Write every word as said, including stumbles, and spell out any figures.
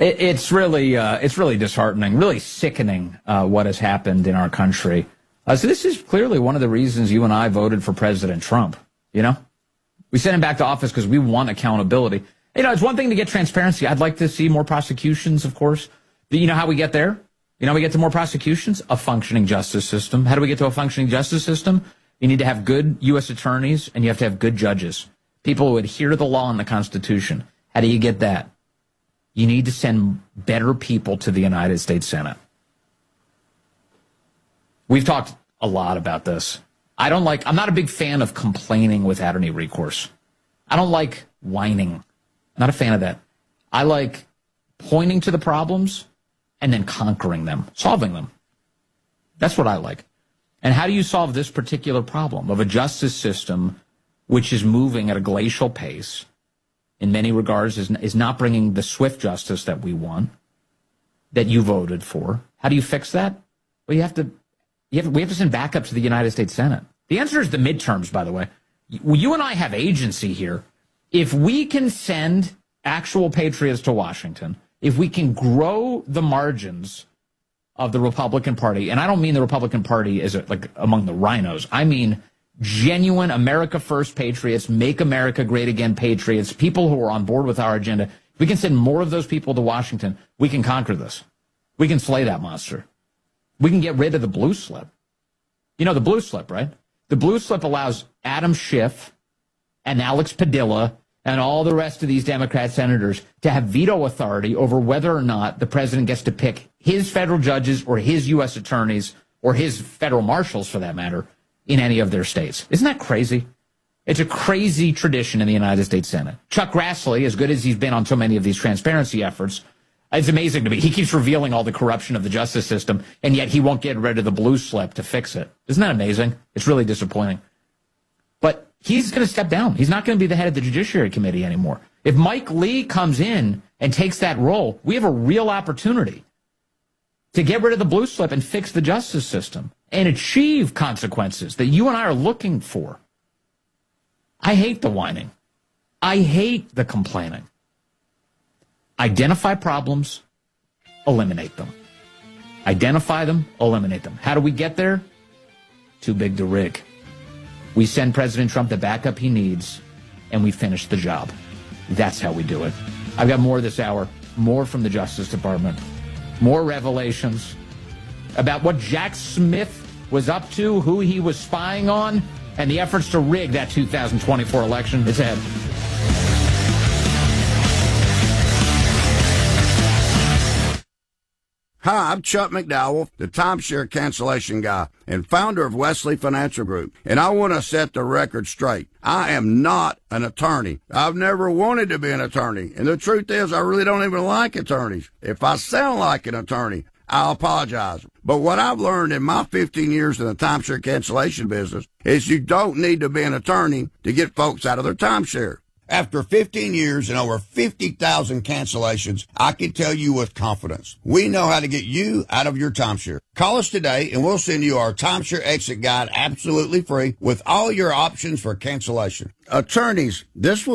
It, it's really uh, it's really disheartening, really sickening uh, what has happened in our country. Uh, so this is clearly one of the reasons you and I voted for President Trump. You know, we sent him back to office because we want accountability. You know, it's one thing to get transparency. I'd like to see more prosecutions, of course. But you know how we get there? You know how we get to more prosecutions? A functioning justice system. How do we get to a functioning justice system? You need to have good U S attorneys, and you have to have good judges, people who adhere to the law and the Constitution. How do you get that? You need to send better people to the United States Senate. We've talked a lot about this. I don't like, I'm not a big fan of complaining without any recourse. I don't like whining. Not a fan of that. I like pointing to the problems and then conquering them, solving them. That's what I like. And how do you solve this particular problem of a justice system which is moving at a glacial pace, in many regards is, is not bringing the swift justice that we want, that you voted for? How do you fix that? Well, you have to, you have, we have to send backup to the United States Senate. The answer is the midterms, by the way. You and I have agency here. If we can send actual patriots to Washington, if we can grow the margins of the Republican Party, and I don't mean the Republican Party as a, like among the rhinos, I mean genuine America First patriots, make America great again patriots, people who are on board with our agenda. If we can send more of those people to Washington, we can conquer this. We can slay that monster. We can get rid of the blue slip. You know the blue slip, right? The blue slip allows Adam Schiff and Alex Padilla and all the rest of these Democrat senators to have veto authority over whether or not the president gets to pick his federal judges or his U S attorneys or his federal marshals, for that matter, in any of their states. Isn't that crazy? It's a crazy tradition in the United States Senate. Chuck Grassley, as good as he's been on so many of these transparency efforts, it's amazing to me. He keeps revealing all the corruption of the justice system, and yet he won't get rid of the blue slip to fix it. Isn't that amazing? It's really disappointing. But he's going to step down. He's not going to be the head of the Judiciary Committee anymore. If Mike Lee comes in and takes that role, we have a real opportunity to get rid of the blue slip and fix the justice system and achieve consequences that you and I are looking for. I hate the whining. I hate the complaining. Identify problems, eliminate them. Identify them, eliminate them. How do we get there? Too big to rig. We send President Trump the backup he needs, and we finish the job. That's how we do it. I've got more this hour, more from the Justice Department, more revelations about what Jack Smith was up to, who he was spying on, and the efforts to rig that two thousand twenty-four election. It's ahead. Hi, I'm Chuck McDowell, the timeshare cancellation guy and founder of Wesley Financial Group, and I want to set the record straight. I am not an attorney. I've never wanted to be an attorney, and the truth is I really don't even like attorneys. If I sound like an attorney, I apologize. But what I've learned in my fifteen years in the timeshare cancellation business is you don't need to be an attorney to get folks out of their timeshare. After fifteen years and over fifty thousand cancellations, I can tell you with confidence, we know how to get you out of your timeshare. Call us today and we'll send you our timeshare exit guide absolutely free with all your options for cancellation. Attorneys, this was